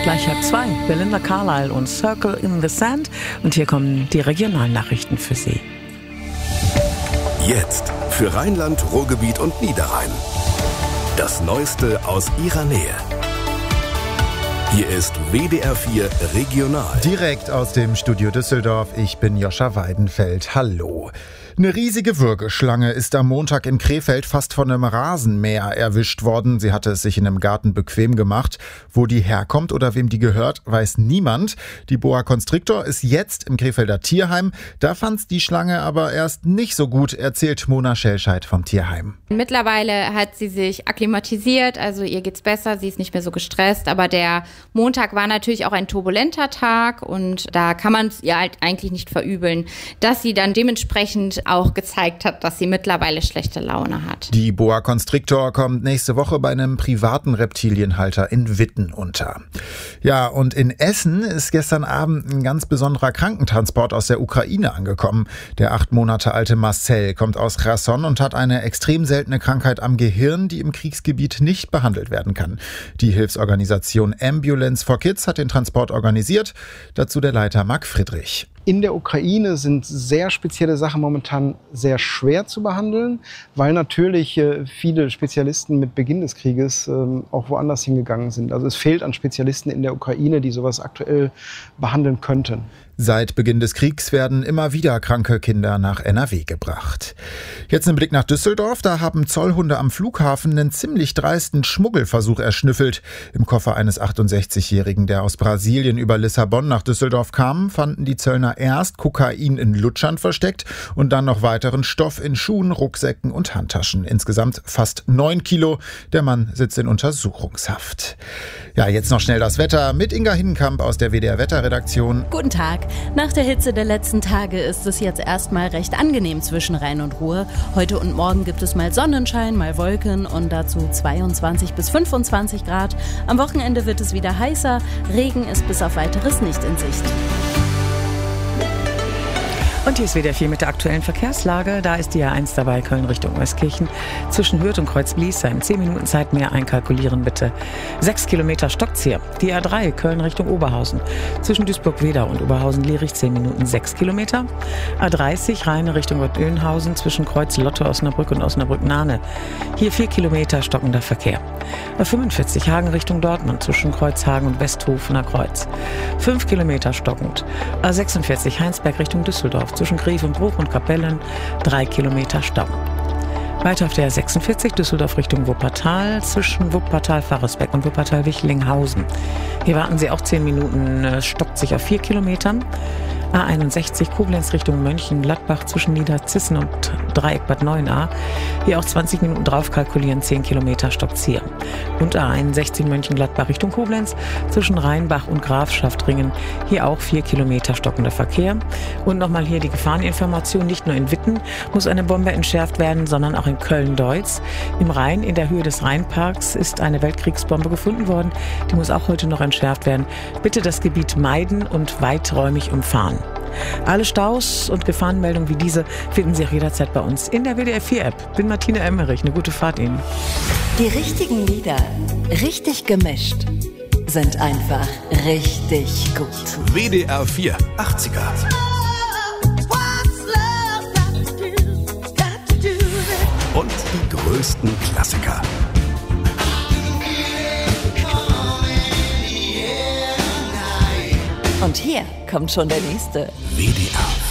Gleich 1:30. Belinda Carlisle und Circle in the Sand. Und hier kommen die Regionalnachrichten für Sie. Jetzt für Rheinland, Ruhrgebiet und Niederrhein. Das Neueste aus Ihrer Nähe. Hier ist WDR 4 Regional. Direkt aus dem Studio Düsseldorf. Ich bin Joscha Weidenfeld. Hallo. Eine riesige Würgeschlange ist am Montag in Krefeld fast von einem Rasenmäher erwischt worden. Sie hatte es sich in einem Garten bequem gemacht. Wo die herkommt oder wem die gehört, weiß niemand. Die Boa Constrictor ist jetzt im Krefelder Tierheim. Da fand's die Schlange aber erst nicht so gut, erzählt Mona Schelscheid vom Tierheim. Mittlerweile hat sie sich akklimatisiert, also ihr geht's besser, sie ist nicht mehr so gestresst. Aber der Montag war natürlich auch ein turbulenter Tag und da kann man es ihr halt eigentlich nicht verübeln, dass sie dann dementsprechend auch gezeigt hat, dass sie mittlerweile schlechte Laune hat. Die Boa Constrictor kommt nächste Woche bei einem privaten Reptilienhalter in Witten unter. Ja, und in Essen ist gestern Abend ein ganz besonderer Krankentransport aus der Ukraine angekommen. Der 8 Monate alte Marcel kommt aus Cherson und hat eine extrem seltene Krankheit am Gehirn, die im Kriegsgebiet nicht behandelt werden kann. Die Hilfsorganisation Ambulance for Kids hat den Transport organisiert. Dazu der Leiter Marc Friedrich. In der Ukraine sind sehr spezielle Sachen momentan sehr schwer zu behandeln, weil natürlich viele Spezialisten mit Beginn des Krieges auch woanders hingegangen sind. Also es fehlt an Spezialisten in der Ukraine, die sowas aktuell behandeln könnten. Seit Beginn des Kriegs werden immer wieder kranke Kinder nach NRW gebracht. Jetzt ein Blick nach Düsseldorf. Da haben Zollhunde am Flughafen einen ziemlich dreisten Schmuggelversuch erschnüffelt. Im Koffer eines 68-Jährigen, der aus Brasilien über Lissabon nach Düsseldorf kam, fanden die Zöllner erst Kokain in Lutschern versteckt und dann noch weiteren Stoff in Schuhen, Rucksäcken und Handtaschen. Insgesamt fast 9 Kilo. Der Mann sitzt in Untersuchungshaft. Ja, jetzt noch schnell das Wetter mit Inga Hinnenkamp aus der WDR Wetterredaktion. Guten Tag. Nach der Hitze der letzten Tage ist es jetzt erstmal recht angenehm zwischen Rhein und Ruhr. Heute und morgen gibt es mal Sonnenschein, mal Wolken und dazu 22 bis 25 Grad. Am Wochenende wird es wieder heißer. Regen ist bis auf Weiteres nicht in Sicht. Und hier ist WDR 4 mit der aktuellen Verkehrslage. Da ist die A1 dabei, Köln Richtung Euskirchen. Zwischen Hürth und Kreuzblies in 10 Minuten Zeit mehr einkalkulieren bitte. 6 Kilometer stockt's hier. Die A3 Köln Richtung Oberhausen. Zwischen Duisburg-Wedau und Oberhausen-Lierich 10 Minuten 6 Kilometer. A30 Rheine Richtung Bad Oeynhausen zwischen Kreuz-Lotte, Osnabrück und Osnabrück-Nahne. Hier 4 Kilometer stockender Verkehr. A45 Hagen Richtung Dortmund zwischen Kreuzhagen und Westhofener Kreuz. 5 Kilometer stockend. A46 Heinsberg Richtung Düsseldorf. Zwischen Grevenbruch und Kapellen 3 Kilometer Stau. Weiter auf der 46 Düsseldorf Richtung Wuppertal zwischen Wuppertal-Farresbeck und Wuppertal-Wichlinghausen. Hier warten Sie auch 10 Minuten, stockt sich auf 4 Kilometern. A61 Koblenz Richtung Mönchengladbach zwischen Niederzissen und Dreieck Bad Neuenahr. Hier auch 20 Minuten drauf kalkulieren, 10 Kilometer stockt's hier. Und A61 Mönchengladbach Richtung Koblenz zwischen Rheinbach und Grafschaftringen. Hier auch 4 Kilometer stockender Verkehr. Und nochmal hier die Gefahreninformation. Nicht nur in Witten muss eine Bombe entschärft werden, sondern auch in Köln-Deutz. Im Rhein in der Höhe des Rheinparks ist eine Weltkriegsbombe gefunden worden. Die muss auch heute noch entschärft werden. Bitte das Gebiet meiden und weiträumig umfahren. Alle Staus und Gefahrenmeldungen wie diese finden Sie auch jederzeit bei uns in der WDR 4 App. Bin Martina Emmerich, eine gute Fahrt Ihnen. Die richtigen Lieder, richtig gemischt, sind einfach richtig gut. WDR 4 80er. Und die größten Klassiker. Und hier kommt schon der nächste. WDR